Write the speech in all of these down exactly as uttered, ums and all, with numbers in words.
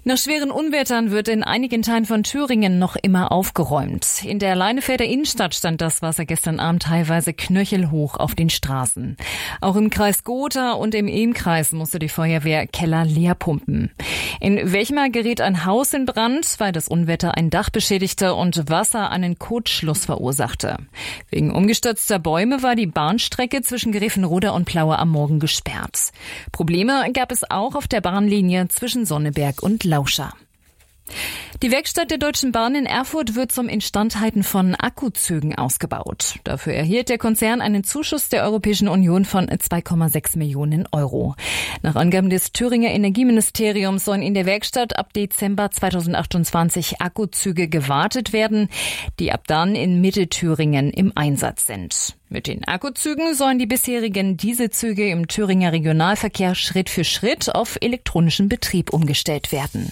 Nach schweren Unwettern wird in einigen Teilen von Thüringen noch immer aufgeräumt. In der Leinefelder Innenstadt stand das Wasser gestern Abend teilweise knöchelhoch auf den Straßen. Auch im Kreis Gotha und im Ilm-Kreis musste die Feuerwehr Keller leer pumpen. In Wechmar geriet ein Haus in Brand, weil das Unwetter ein Dach beschädigte und Wasser einen Kurzschluss verursachte. Wegen umgestürzter Bäume war die Bahnstrecke zwischen Grevenroda und Plaue am Morgen gesperrt. Probleme gab es auch auf der Bahnlinie zwischen Sonneberg und Lauscha. Die Werkstatt der Deutschen Bahn in Erfurt wird zum Instandhalten von Akkuzügen ausgebaut. Dafür erhielt der Konzern einen Zuschuss der Europäischen Union von zwei Komma sechs Millionen Euro. Nach Angaben des Thüringer Energieministeriums sollen in der Werkstatt ab Dezember zweitausendachtundzwanzig Akkuzüge gewartet werden, die ab dann in Mittelthüringen im Einsatz sind. Mit den Akkuzügen sollen die bisherigen Dieselzüge im Thüringer Regionalverkehr Schritt für Schritt auf elektronischen Betrieb umgestellt werden.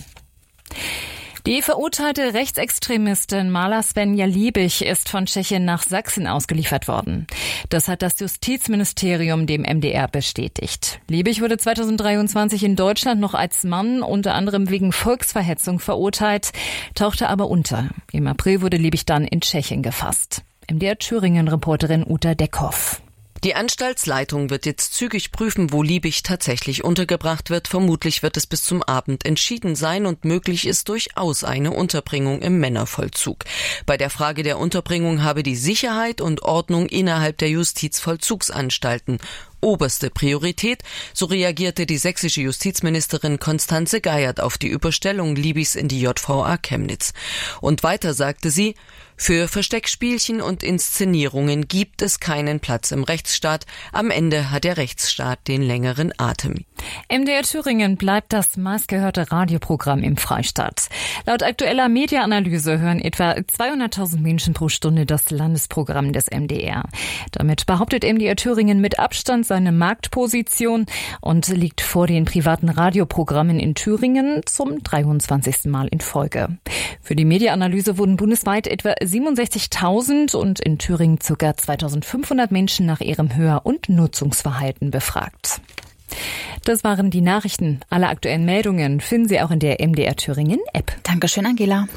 Die verurteilte Rechtsextremistin Mala Svenja Liebig ist von Tschechien nach Sachsen ausgeliefert worden. Das hat das Justizministerium dem M D R bestätigt. Liebig wurde zweitausenddreiundzwanzig in Deutschland noch als Mann unter anderem wegen Volksverhetzung verurteilt, tauchte aber unter. Im April wurde Liebig dann in Tschechien gefasst. M D R Thüringen-Reporterin Uta Deckhoff. Die Anstaltsleitung wird jetzt zügig prüfen, wo Liebig tatsächlich untergebracht wird. Vermutlich wird es bis zum Abend entschieden sein und möglich ist durchaus eine Unterbringung im Männervollzug. Bei der Frage der Unterbringung habe die Sicherheit und Ordnung innerhalb der Justizvollzugsanstalten oberste Priorität, so reagierte die sächsische Justizministerin Constanze Geiert auf die Überstellung Liebigs in die J V A Chemnitz. Und weiter sagte sie, für Versteckspielchen und Inszenierungen gibt es keinen Platz im Rechtsstaat. Am Ende hat der Rechtsstaat den längeren Atem. M D R Thüringen bleibt das meistgehörte Radioprogramm im Freistaat. Laut aktueller Mediaanalyse hören etwa zweihunderttausend Menschen pro Stunde das Landesprogramm des M D R. Damit behauptet M D R Thüringen mit Abstand seine Marktposition und liegt vor den privaten Radioprogrammen in Thüringen zum dreiundzwanzigsten Mal in Folge. Für die Mediaanalyse wurden bundesweit etwa siebenundsechzigtausend und in Thüringen ca. zweitausendfünfhundert Menschen nach ihrem Hör- und Nutzungsverhalten befragt. Das waren die Nachrichten. Alle aktuellen Meldungen finden Sie auch in der M D R Thüringen App. Dankeschön, Angela.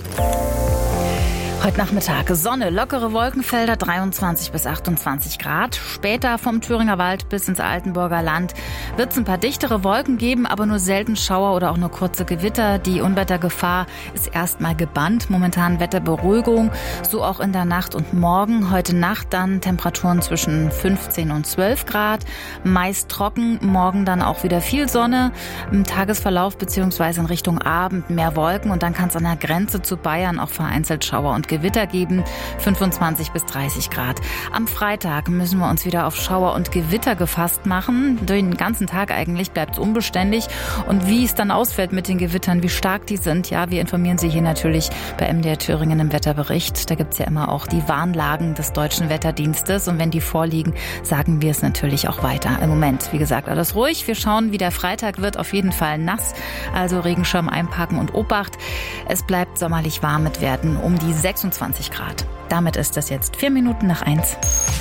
Heute Nachmittag Sonne, lockere Wolkenfelder, dreiundzwanzig bis achtundzwanzig Grad. Später vom Thüringer Wald bis ins Altenburger Land wird es ein paar dichtere Wolken geben, aber nur selten Schauer oder auch nur kurze Gewitter. Die Unwettergefahr ist erstmal gebannt. Momentan Wetterberuhigung, so auch in der Nacht und morgen. Heute Nacht dann Temperaturen zwischen fünfzehn und zwölf Grad. Meist trocken, morgen dann auch wieder viel Sonne. Im Tagesverlauf bzw. in Richtung Abend mehr Wolken und dann kann es an der Grenze zu Bayern auch vereinzelt Schauer und Gewitter geben, fünfundzwanzig bis dreißig Grad. Am Freitag müssen wir uns wieder auf Schauer und Gewitter gefasst machen. Den ganzen Tag eigentlich bleibt es unbeständig. Und wie es dann ausfällt mit den Gewittern, wie stark die sind, ja, wir informieren Sie hier natürlich bei M D R Thüringen im Wetterbericht. Da gibt es ja immer auch die Warnlagen des Deutschen Wetterdienstes. Und wenn die vorliegen, sagen wir es natürlich auch weiter. Im Moment, wie gesagt, alles ruhig. Wir schauen, wie der Freitag wird. Auf jeden Fall nass. Also Regenschirm einpacken und Obacht. Es bleibt sommerlich warm mit Werten um die sechsundzwanzig Grad. Damit ist es jetzt vier Minuten nach eins.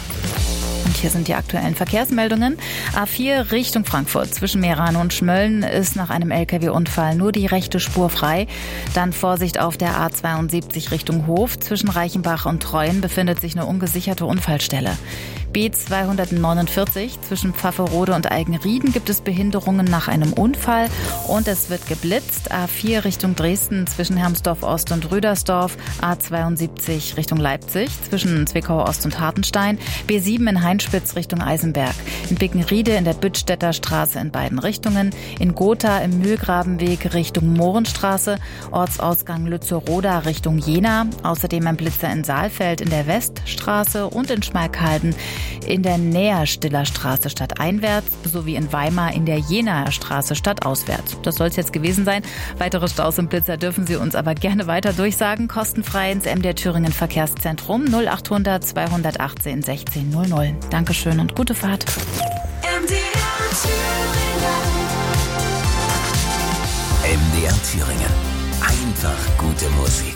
Und hier sind die aktuellen Verkehrsmeldungen. A vier Richtung Frankfurt zwischen Meran und Schmölln ist nach einem L K W-Unfall nur die rechte Spur frei. Dann Vorsicht auf der A zweiundsiebzig Richtung Hof. Zwischen Reichenbach und Treuen befindet sich eine ungesicherte Unfallstelle. B zweihundertneunundvierzig zwischen Pfafferode und Algenrieden gibt es Behinderungen nach einem Unfall und es wird geblitzt. A vier Richtung Dresden zwischen Hermsdorf Ost und Rüdersdorf. A zweiundsiebzig Richtung Leipzig zwischen Zwickau Ost und Hartenstein. B sieben in Heinspitz Richtung Eisenberg. In Bickenriede in der Büttstädter Straße in beiden Richtungen. In Gotha im Mühlgrabenweg Richtung Mohrenstraße. Ortsausgang Lützeroda Richtung Jena. Außerdem ein Blitzer in Saalfeld in der Weststraße und in Schmalkalden in der Näherstiller Straße stadteinwärts sowie in Weimar in der Jenaer Straße stadtauswärts. Das soll es jetzt gewesen sein. Weitere Staus und Blitzer dürfen Sie uns aber gerne weiter durchsagen. Kostenfrei ins M D R Thüringen Verkehrszentrum null achthundert zweihundertachtzehn sechzehn null null. Dankeschön und gute Fahrt. M D R Thüringen. M D R Thüringen. Einfach gute Musik.